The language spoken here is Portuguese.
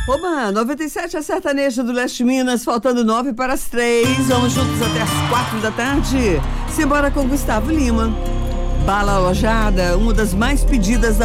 Oba, 97 a sertaneja do Leste Minas, faltando 9 para as 3. Vamos juntos até as 4 da tarde. Simbora com Gustavo Lima. Bala Alojada, uma das mais pedidas da